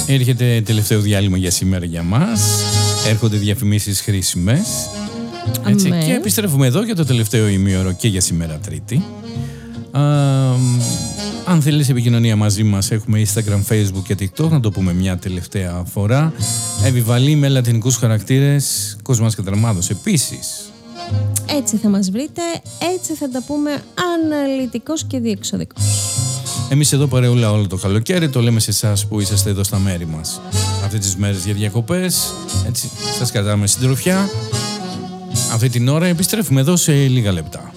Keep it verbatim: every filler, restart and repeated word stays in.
Έρχεται τελευταίο διάλειμμα για σήμερα για μας. Έρχονται διαφημίσεις χρήσιμες. Έτσι, και επιστρέφουμε εδώ για το τελευταίο ημίωρο και για σήμερα Τρίτη. Α, αν θέλεις επικοινωνία μαζί μας, έχουμε Instagram, Facebook και TikTok. Να το πούμε μια τελευταία φορά. Επιβαλή με λατινικούς χαρακτήρες, Κοσμάς Κατραμάδος. Επίσης, έτσι θα μας βρείτε, έτσι θα τα πούμε αναλυτικός και διεξοδικός. Εμείς εδώ παρεούλα όλο το καλοκαίρι, το λέμε σε εσάς που είσαστε εδώ στα μέρη μας αυτές τις μέρες για διακοπές. Έτσι, σας κρατάμε συντροφιά. Αυτή την ώρα επιστρέφουμε εδώ σε λίγα λεπτά.